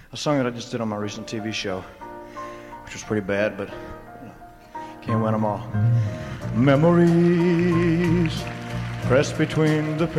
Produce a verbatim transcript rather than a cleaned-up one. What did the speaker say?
a song that I just did on my recent T V show, which was pretty bad, but you know, can't win them all. Memories pressed between the